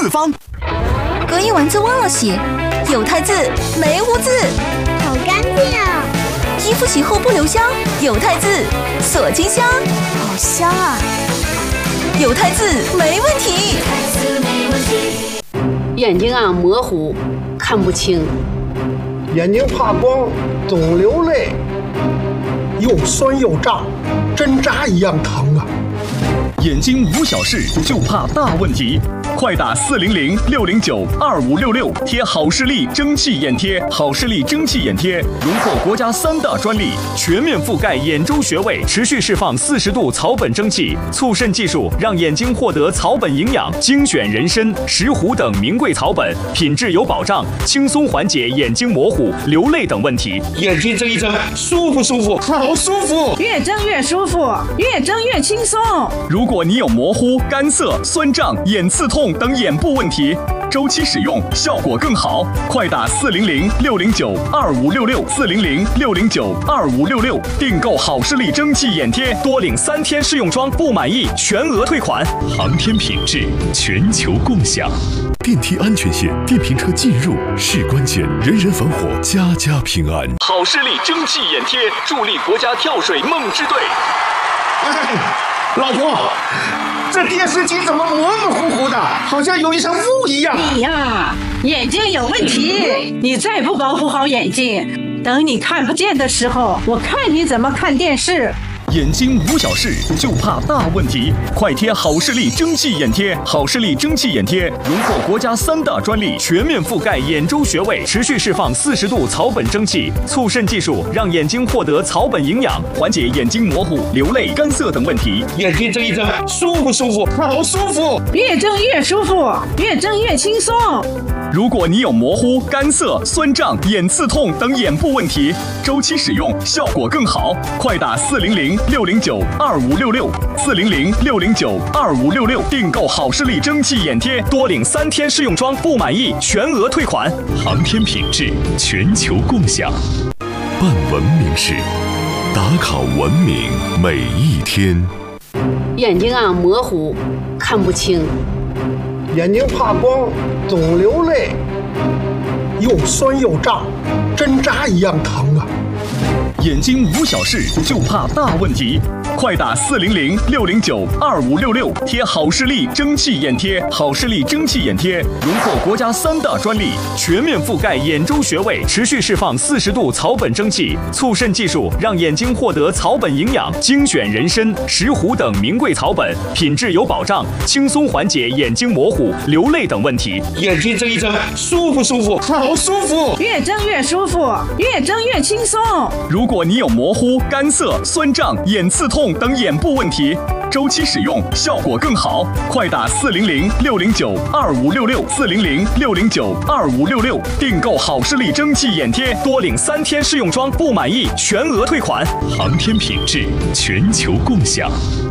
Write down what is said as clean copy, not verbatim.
四方。 隔夜丸子忘了洗，有汰渍没污渍， 好干净啊！ 衣服洗后不留香，有汰渍锁金香， 好香啊！ 有汰渍没问题。 眼睛啊模糊，看不清， 眼睛怕光，总流泪，又酸又胀，针扎一样疼啊！ 眼睛无小事，就怕大问题。快打400-609-2566，贴好视力蒸汽眼贴。好视力蒸汽眼贴荣获国家3大专利，全面覆盖眼周穴位，持续释放40度草本蒸汽，促渗技术让眼睛获得草本营养，精选人参、石斛等名贵草本，品质有保障，轻松缓解眼睛模糊、流泪等问题。 眼睛睁一睁，舒服舒服，好舒服， 越睁越舒服，越睁越轻松。 如果你有模糊、干涩、酸胀、眼刺痛等眼部问题，周期使用效果更好。快打400-609-2566，400-609-2566，订购好视力蒸汽眼贴，多领3天试用装，不满意全额退款。航天品质，全球共享。 电梯安全线，电瓶车进入是关键，人人防火，家家平安。 好视力蒸汽眼贴，助力国家跳水梦之队。 老婆，这电视机怎么模模糊糊的，好像有一层雾一样？ 你呀，眼睛有问题，你再不保护好眼睛，等你看不见的时候，我看你怎么看电视。 眼睛无小事，就怕大问题。快贴好视力蒸汽眼贴。好视力蒸汽眼贴荣获国家3大专利，全面覆盖眼周穴位，持续释放40度草本蒸汽，促渗技术让眼睛获得草本营养，缓解眼睛模糊、流泪、干涩等问题。 眼睛睁一睁，舒服舒服，好舒服， 越睁越舒服，越睁越轻松。 如果你有模糊、干涩、酸胀、眼刺痛等眼部问题，周期使用效果更好。快打400-609-2566，400-609-2566，订购好视力蒸汽眼贴，多领3天试用装，不满意全额退款。航天品质，全球共享。 办文明事，打卡文明每一天。 眼睛啊模糊，看不清， 眼睛怕光，总流泪，又酸又胀，针扎一样疼啊！ 眼睛无小事，就怕大问题。快打400-609-2566，贴好视力蒸汽眼贴。好视力蒸汽眼贴荣获国家3大专利，全面覆盖眼周穴位，持续释放40度草本蒸汽，促渗技术让眼睛获得草本营养，精选人参、石斛等名贵草本，品质有保障，轻松缓解眼睛模糊、流泪等问题。 眼睛睁一睁，舒服舒服，好舒服， 越睁越舒服，越睁越轻松。 如果你有模糊、干涩、酸胀、眼刺痛等眼部问题，周期使用效果更好。快打400-609-2566，400-609-2566，订购好视力蒸汽眼贴，多领3天试用装，不满意全额退款。航天品质，全球共享。